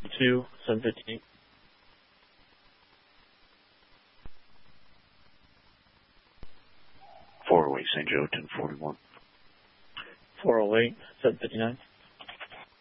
2, 758. 408 St. Joe, 1041. 408, 759.